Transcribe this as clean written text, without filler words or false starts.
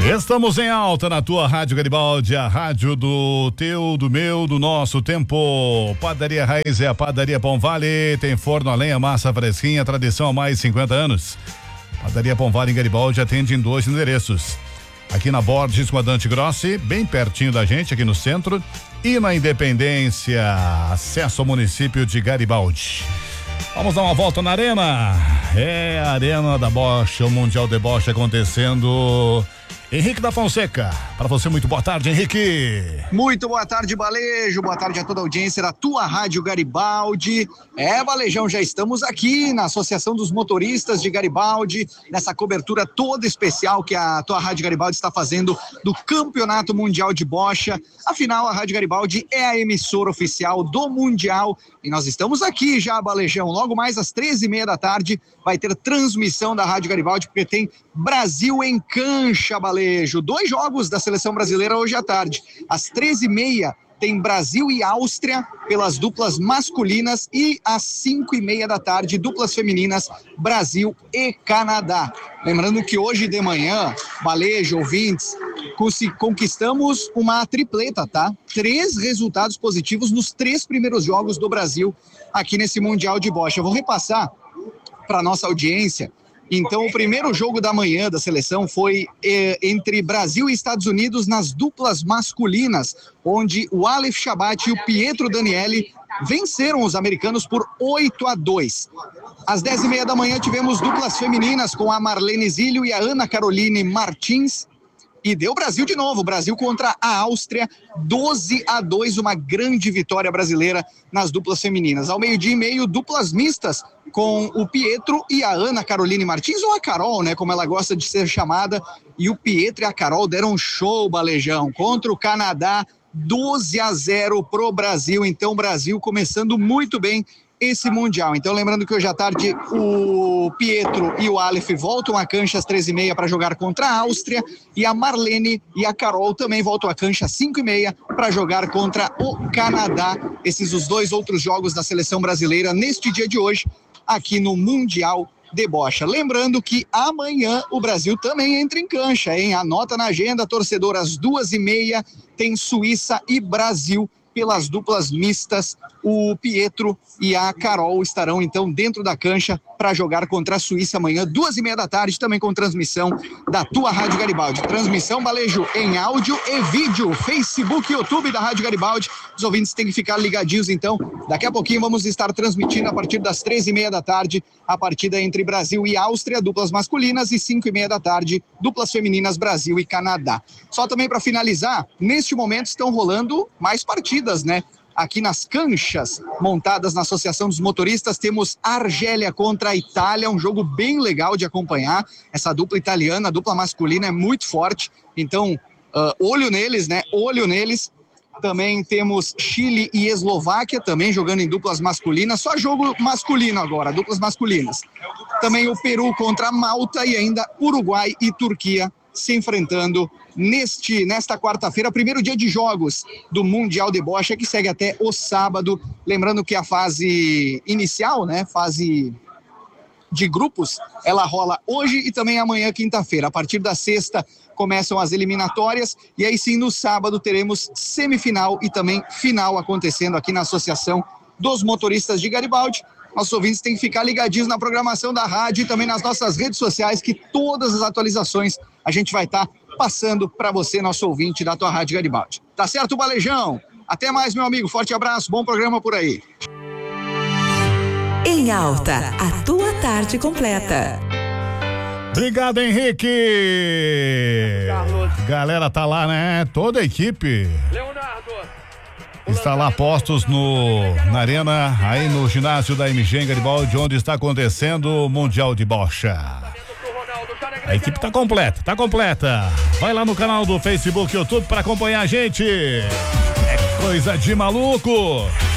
Estamos em alta na tua Rádio Garibaldi, a rádio do teu, do meu, do nosso tempo. Padaria Raiz é a Padaria Pão Vale, tem forno a lenha, massa fresquinha, tradição há mais de 50 anos. Padaria Pão Vale em Garibaldi atende em 2 endereços. Aqui na Borges com a Dante Grossi, bem pertinho da gente, aqui no centro, e na Independência, acesso ao município de Garibaldi. Vamos dar uma volta na arena. É a Arena da Bocha, o Mundial de Bocha acontecendo. Henrique da Fonseca, para você, muito boa tarde, Henrique. Muito boa tarde, Balejo, boa tarde a toda a audiência da tua Rádio Garibaldi. Balejão, já estamos aqui na Associação dos Motoristas de Garibaldi, nessa cobertura toda especial que a tua Rádio Garibaldi está fazendo do Campeonato Mundial de Bocha. Afinal, a Rádio Garibaldi é a emissora oficial do Mundial e nós estamos aqui já, Balejão. Logo mais às 13h30 da tarde vai ter transmissão da Rádio Garibaldi, porque tem Brasil em cancha, Balejo. 2 jogos da seleção brasileira hoje à tarde. Às 13h30 tem Brasil e Áustria pelas duplas masculinas e às 5h30 da tarde, duplas femininas, Brasil e Canadá. Lembrando que hoje de manhã, Balejo, ouvintes, conquistamos uma tripleta, tá? 3 resultados positivos nos 3 primeiros jogos do Brasil aqui nesse Mundial de Bocha. Eu vou repassar para nossa audiência. Então, o primeiro jogo da manhã da seleção foi entre Brasil e Estados Unidos nas duplas masculinas, onde o Aleph Shabat e o Pietro Daniele venceram os americanos por 8-2. Às 10h30 da manhã tivemos duplas femininas com a Marlene Zílio e a Ana Caroline Martins. E deu Brasil de novo, Brasil contra a Áustria, 12-2, uma grande vitória brasileira nas duplas femininas. Ao 12h30, duplas mistas com o Pietro e a Ana Caroline Martins, ou a Carol, né, como ela gosta de ser chamada. E o Pietro e a Carol deram um show, Balejão, contra o Canadá, 12-0 pro Brasil. Então, o Brasil começando muito bem esse Mundial. Então, lembrando que hoje à tarde o Pietro e o Aleph voltam à cancha às 13h30 para jogar contra a Áustria, e a Marlene e a Carol também voltam à cancha às 5h30 para jogar contra o Canadá. Esses os 2 outros jogos da seleção brasileira neste dia de hoje, aqui no Mundial de Bocha. Lembrando que amanhã o Brasil também entra em cancha, hein? Anota na agenda, torcedor, às 2h30 tem Suíça e Brasil pelas duplas mistas. O Pietro e a Carol estarão então dentro da cancha para jogar contra a Suíça amanhã, 2h30 da tarde, também com transmissão da tua Rádio Garibaldi. Transmissão, Balejo, em áudio e vídeo, Facebook e YouTube da Rádio Garibaldi. Os ouvintes têm que ficar ligadinhos, então. Daqui a pouquinho vamos estar transmitindo a partir das 13h30 da tarde a partida entre Brasil e Áustria, duplas masculinas, e 5h30 da tarde, duplas femininas, Brasil e Canadá. Só também para finalizar, neste momento estão rolando mais partidas, né? Aqui nas canchas montadas na Associação dos Motoristas, temos Argélia contra a Itália, um jogo bem legal de acompanhar. Essa dupla italiana, a dupla masculina é muito forte, então olho neles, né? Olho neles. Também temos Chile e Eslováquia, também jogando em duplas masculinas, só jogo masculino agora, duplas masculinas. Também o Peru contra Malta e ainda Uruguai e Turquia se enfrentando nesta quarta-feira, primeiro dia de jogos do Mundial de Bocha, que segue até o sábado. Lembrando que a fase inicial, né, fase de grupos, ela rola hoje e também amanhã, quinta-feira. A partir da sexta começam as eliminatórias e aí sim no sábado teremos semifinal e também final acontecendo aqui na Associação dos Motoristas de Garibaldi. Nossos ouvintes têm que ficar ligadinhos na programação da rádio e também nas nossas redes sociais, que todas as atualizações a gente vai estar passando para você, nosso ouvinte da tua Rádio Garibaldi. Tá certo, Balejão? Até mais, meu amigo. Forte abraço, bom programa por aí. Em alta, a tua tarde completa. Obrigado, Henrique. Galera tá lá, né? Toda a equipe. Leonardo. Está lá postos na arena, aí no ginásio da MG em Garibaldi, onde está acontecendo o Mundial de Bocha. A equipe tá completa. Vai lá no canal do Facebook e YouTube para acompanhar a gente. É coisa de maluco.